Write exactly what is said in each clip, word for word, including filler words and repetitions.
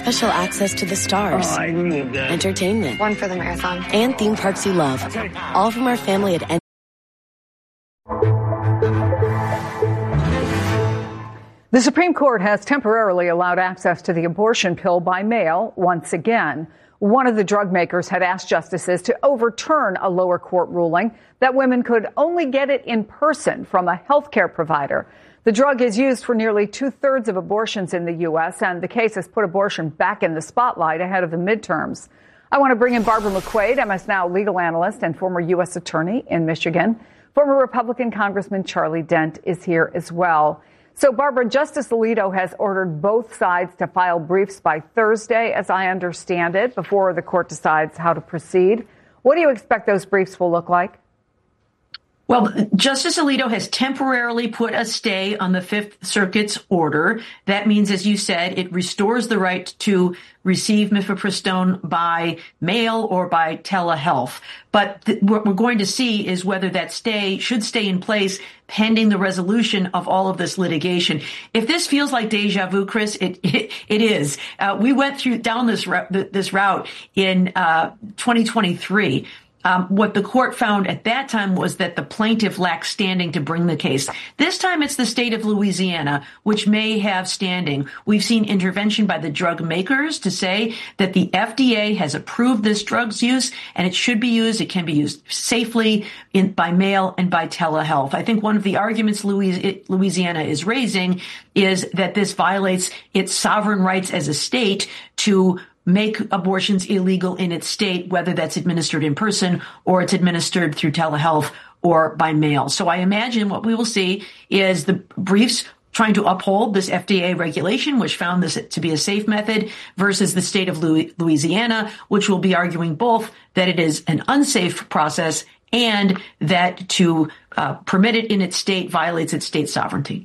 special access to the stars, Oh, I need that. entertainment, One for the marathon, and theme parks you love. All from our family at N. The Supreme Court has temporarily allowed access to the abortion pill by mail once again. One of the drug makers had asked justices to overturn a lower court ruling that women could only get it in person from a healthcare provider. The drug is used for nearly two-thirds of abortions in the U S, and the case has put abortion back in the spotlight ahead of the midterms. I want to bring in Barbara McQuade, M S Now legal analyst and former U S attorney in Michigan. Former Republican Congressman Charlie Dent is here as well. So, Barbara, Justice Alito has ordered both sides to file briefs by Thursday, as I understand it, before the court decides how to proceed. What do you expect those briefs will look like? Well, Justice Alito has temporarily put a stay on the Fifth Circuit's order. That means, as you said, it restores the right to receive mifepristone by mail or by telehealth. But th- what we're going to see is whether that stay should stay in place pending the resolution of all of this litigation. If this feels like deja vu, Chris, it it, it is. Uh, we went through down this this route in uh, twenty twenty-three. Um, what the court found at that time was that the plaintiff lacked standing to bring the case. This time it's the state of Louisiana, which may have standing. We've seen intervention by the drug makers to say that the F D A has approved this drug's use and it should be used. It can be used safely in, by mail and by telehealth. I think one of the arguments Louis, Louisiana is raising is that this violates its sovereign rights as a state to make abortions illegal in its state, whether that's administered in person or it's administered through telehealth or by mail. So I imagine what we will see is the briefs trying to uphold this F D A regulation, which found this to be a safe method, versus the state of Louisiana, which will be arguing both that it is an unsafe process and that to uh, permit it in its state violates its state sovereignty.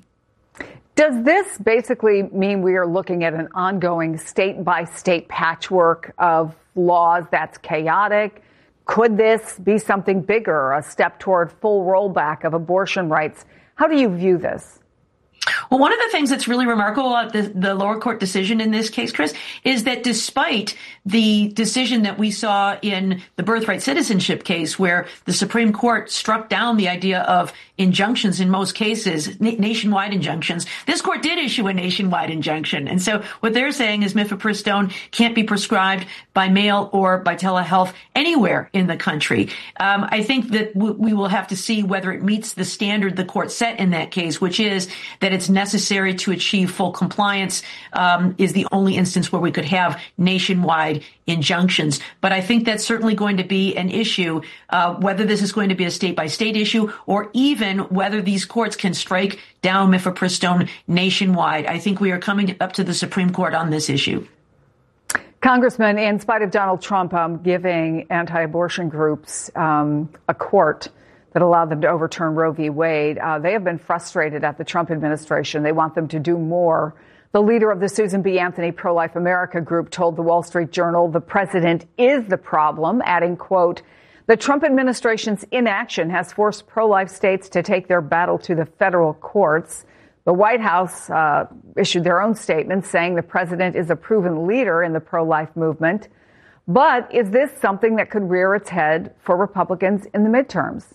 Does this basically mean we are looking at an ongoing state-by-state patchwork of laws that's chaotic? Could this be something bigger, a step toward full rollback of abortion rights? How do you view this? Well, one of the things that's really remarkable about the, the lower court decision in this case, Chris, is that despite the decision that we saw in the birthright citizenship case, where the Supreme Court struck down the idea of injunctions in most cases, na- nationwide injunctions, this court did issue a nationwide injunction. And so what they're saying is mifepristone can't be prescribed by mail or by telehealth anywhere in the country. Um, I think that w- we will have to see whether it meets the standard the court set in that case, which is that it's necessary to achieve full compliance, um, is the only instance where we could have nationwide injunctions. But I think that's certainly going to be an issue, uh, whether this is going to be a state-by-state issue or even whether these courts can strike down mifepristone nationwide. I think we are coming up to the Supreme Court on this issue. Congressman, in spite of Donald Trump um, giving anti-abortion groups um, a court that allowed them to overturn Roe v. Wade, uh, they have been frustrated at the Trump administration. They want them to do more. The leader of the Susan B. Anthony Pro-Life America group told the Wall Street Journal the president is the problem, adding, quote, the Trump administration's inaction has forced pro-life states to take their battle to the federal courts. The White House uh, issued their own statement saying the president is a proven leader in the pro-life movement. But is this something that could rear its head for Republicans in the midterms?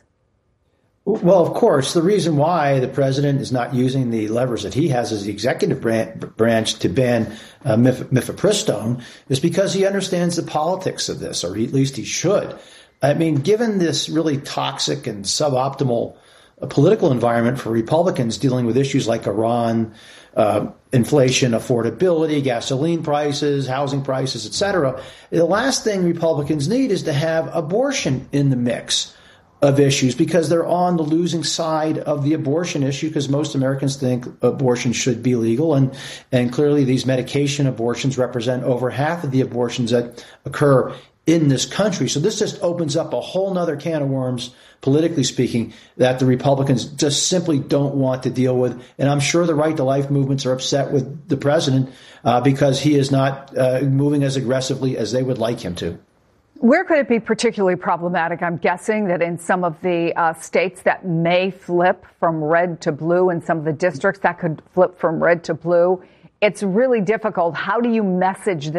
Well, of course, the reason why the president is not using the levers that he has as the executive branch to ban uh, mif- mifepristone is because he understands the politics of this, or at least he should. I mean, given this really toxic and suboptimal uh, political environment for Republicans dealing with issues like Iran, uh, inflation, affordability, gasoline prices, housing prices, et cetera, the last thing Republicans need is to have abortion in the mix of issues, because they're on the losing side of the abortion issue, because most Americans think abortion should be legal. And, and clearly these medication abortions represent over half of the abortions that occur in this country. So this just opens up a whole nother can of worms, politically speaking, that the Republicans just simply don't want to deal with. And I'm sure the right to life movements are upset with the president uh, because he is not uh, moving as aggressively as they would like him to. Where could it be particularly problematic? I'm guessing that in some of the uh, states that may flip from red to blue, and some of the districts that could flip from red to blue, it's really difficult. How do you message this?